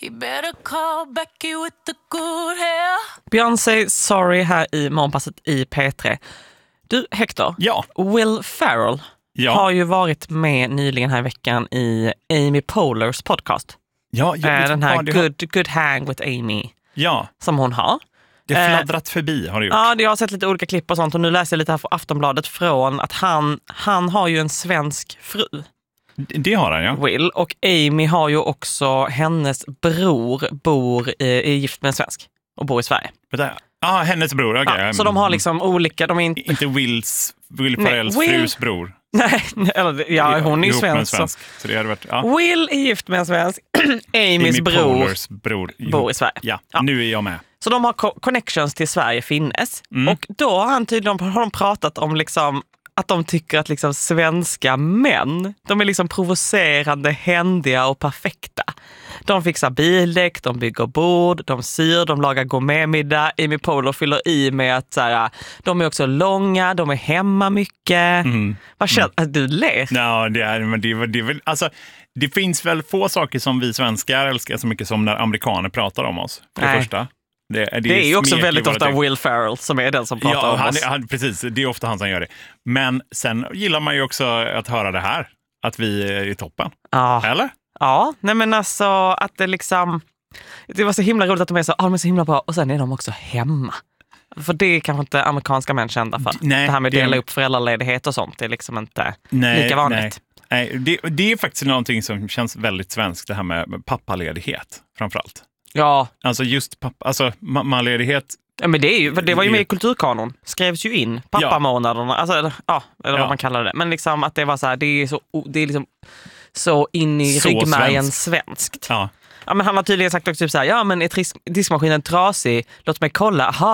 You better call Becky with the good hair. Beyoncé, Sorry här i Morgonpasset i P3. Du, Hector. Ja. Will Ferrell har ju varit med nyligen här i veckan i Amy Poehler's podcast. Ja, den här good Hang with Amy. Ja. Som hon har. Det fladdrat förbi har det gjort. Ja, jag har sett lite olika klipp och sånt. Och nu läser jag lite här från Aftonbladet från att han har ju en svensk fru. Det har han, ja. Will. Och Amy har ju också, hennes bror är gift med en svensk och bor i Sverige. Ja, hennes bror. Okay. Ja, så de har liksom olika... De är inte Will Ferrells frus bror. Nej, eller, hon är ju svensk. Så det hade varit, Will är gift med en svensk. Amys bror bor i Sverige. Ja, nu är jag med. Så de har connections till Sverige finnes. Och då har de pratat om liksom att de tycker att liksom svenska män, de är liksom provocerande, händiga och perfekta. De fixar bildäck, de bygger bord, de syr, de lagar gourmetmiddag. Amy Poehler fyller i med att så här, de är också långa, de är hemma mycket. Vad känns att du ler? Ja, det är väl, alltså, det finns väl få saker som vi svenskar älskar så mycket som när amerikaner pratar om oss. För det första. Det är ju också väldigt ofta Will Ferrell som är den som pratar om oss. Precis, det är ofta han som gör det. Men sen gillar man ju också att höra det här. Att vi är i toppen. Ja. Eller? Ja, nej men alltså att det liksom... Det var så himla roligt att de är så himla bra. Och sen är de också hemma. För det är kanske inte amerikanska män kända för. Nej, det här med att dela upp föräldraledighet och sånt är liksom inte lika vanligt. Nej, det är faktiskt någonting som känns väldigt svenskt, det här med pappaledighet framförallt. Ja. Alltså just mammaledighet. Ja, men det var ju med i kulturkanon. Skrevs ju in pappamånaderna. Alltså, eller vad man kallar det. Men liksom att det var så här, det är liksom så in i ryggmärgen svenskt. Ja. Ja, men han har tydligen sagt också typ så här, ja men är diskmaskinen trasig? Låt mig kolla. Aha,